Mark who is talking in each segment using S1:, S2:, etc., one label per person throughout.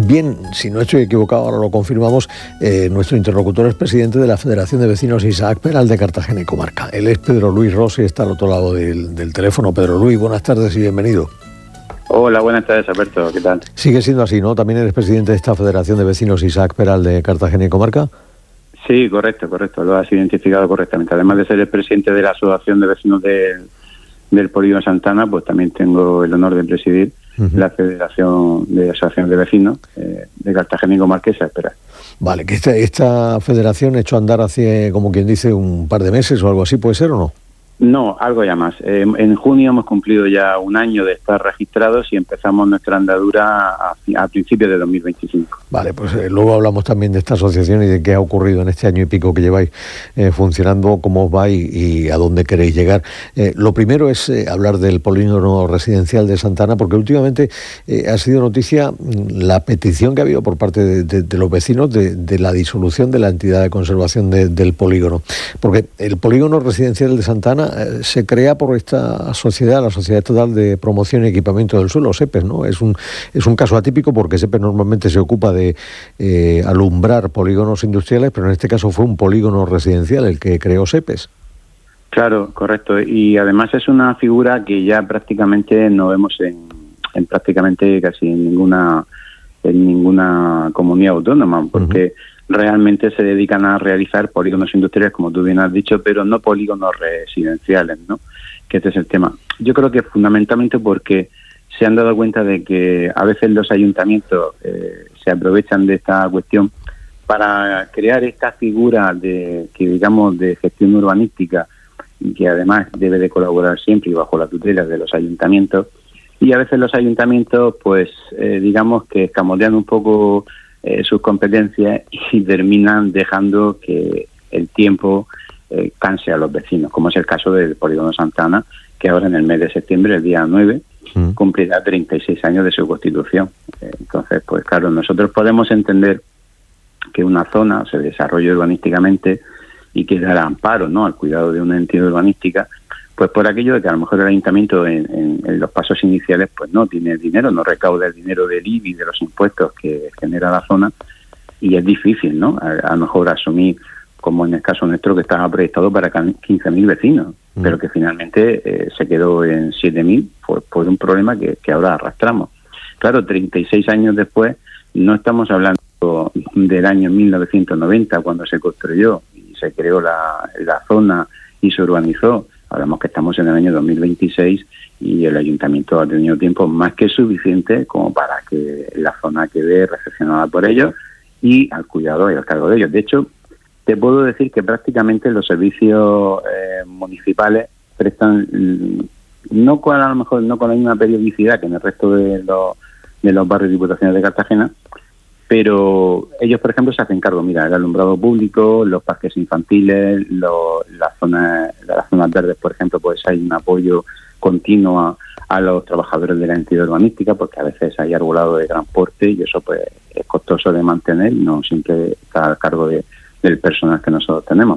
S1: Bien, si no estoy equivocado, ahora lo confirmamos, nuestro interlocutor es presidente de la Federación de Vecinos Isaac Peral de Cartagena y Comarca. Él es Pedro Luis Rossi, está al otro lado del teléfono. Pedro Luis, buenas tardes y bienvenido.
S2: Hola, buenas tardes, Alberto, ¿qué tal?
S1: Sigue siendo así, ¿no? ¿También eres presidente de esta Federación de Vecinos Isaac Peral de Cartagena y Comarca?
S2: Sí, correcto, lo has identificado correctamente. Además de ser el presidente de la Asociación de Vecinos del Polígono Santana, pues también tengo el honor de presidir la Federación de Asociaciones de Vecinos de Cartagena y Comarca Isaac Peral.
S1: Vale, que esta federación echó a andar hace, como quien dice, un par de meses o algo así, ¿puede ser o no?
S2: No, algo ya más. En junio hemos cumplido ya un año de estar registrados y empezamos nuestra andadura a principios de 2025.
S1: Vale, pues luego hablamos también de esta asociación y de qué ha ocurrido en este año y pico que lleváis funcionando, cómo os va y a dónde queréis llegar. Lo primero es hablar del polígono residencial de Santa Ana, porque últimamente ha sido noticia la petición que ha habido por parte de los vecinos de la disolución de la entidad de conservación del polígono. Porque el polígono residencial de Santa Ana se crea por esta sociedad, la Sociedad Estatal de Promoción y Equipamiento del Suelo, SEPES, ¿no? Es un caso atípico porque SEPES normalmente se ocupa de alumbrar polígonos industriales, pero en este caso fue un polígono residencial el que creó SEPES.
S2: Claro, correcto. Y además es una figura que ya prácticamente no vemos en prácticamente casi en ninguna comunidad autónoma, porque realmente se dedican a realizar polígonos industriales, como tú bien has dicho, pero no polígonos residenciales, ¿no? Que este es el tema. Yo creo que fundamentalmente porque se han dado cuenta de que a veces los ayuntamientos se aprovechan de esta cuestión para crear esta figura de gestión urbanística, que además debe de colaborar siempre y bajo la tutela de los ayuntamientos. Y a veces los ayuntamientos, pues, que escamotean un poco sus competencias y terminan dejando que el tiempo canse a los vecinos, como es el caso del Polígono Santa Ana, que ahora en el mes de septiembre, el día 9, cumplirá 36 años de su constitución. Entonces, pues claro, nosotros podemos entender que una zona se desarrolle urbanísticamente y que dará amparo, ¿no?, al cuidado de una entidad urbanística, pues por aquello de que a lo mejor el ayuntamiento en los pasos iniciales pues no tiene dinero, no recauda el dinero del IBI, de los impuestos que genera la zona, y es difícil, ¿no?, a lo mejor asumir, como en el caso nuestro, que estaba proyectado para 15.000 vecinos, pero que finalmente se quedó en 7.000 por un problema que ahora arrastramos. Claro, 36 años después, no estamos hablando del año 1990, cuando se construyó y se creó la zona y se urbanizó. Hablamos que estamos en el año 2026 y el ayuntamiento ha tenido tiempo más que suficiente como para que la zona quede recepcionada por ellos y al cuidado y al cargo de ellos. De hecho, te puedo decir que prácticamente los servicios municipales prestan, a lo mejor no con la misma periodicidad que en el resto de los barrios y diputaciones de Cartagena, pero ellos, por ejemplo, se hacen cargo, mira, el alumbrado público, los parques infantiles, las zonas verdes, por ejemplo, pues hay un apoyo continuo a los trabajadores de la entidad urbanística, porque a veces hay arbolado de gran porte y eso pues es costoso de mantener, no siempre está a cargo del personal que nosotros tenemos.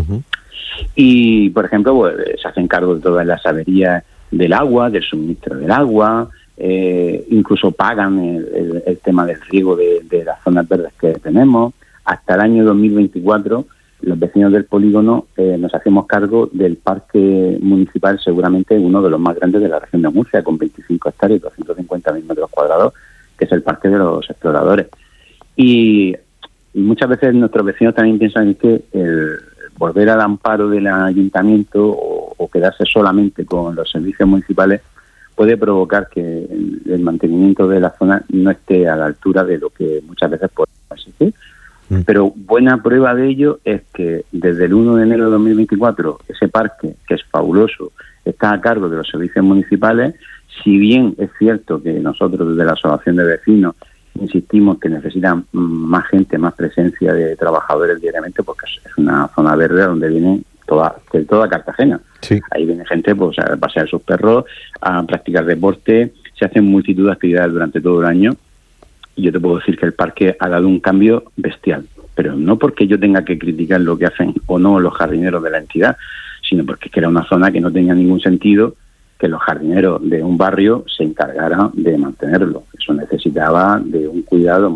S2: Y, por ejemplo, pues, se hacen cargo de todas las averías del agua, del suministro del agua, incluso pagan el tema del riego de las zonas verdes que tenemos. Hasta el año 2024, los vecinos del polígono nos hacemos cargo del parque municipal, seguramente uno de los más grandes de la región de Murcia, con 25 hectáreas y 250.000 metros cuadrados, que es el Parque de los Exploradores. Y muchas veces nuestros vecinos también piensan que el volver al amparo del ayuntamiento o quedarse solamente con los servicios municipales puede provocar que el mantenimiento de la zona no esté a la altura de lo que muchas veces podemos exigir. Pero buena prueba de ello es que desde el 1 de enero de 2024 ese parque, que es fabuloso, está a cargo de los servicios municipales. Si bien es cierto que nosotros desde la Asociación de Vecinos insistimos que necesitan más gente, más presencia de trabajadores diariamente, porque es una zona verde donde vienen toda Cartagena. Sí. Ahí viene gente pues a pasear sus perros, a practicar deporte, se hacen multitud de actividades durante todo el año, y yo te puedo decir que el parque ha dado un cambio bestial, pero no porque yo tenga que criticar lo que hacen o no los jardineros de la entidad, sino porque es que era una zona que no tenía ningún sentido que los jardineros de un barrio se encargaran de mantenerlo. Eso necesitaba de un cuidado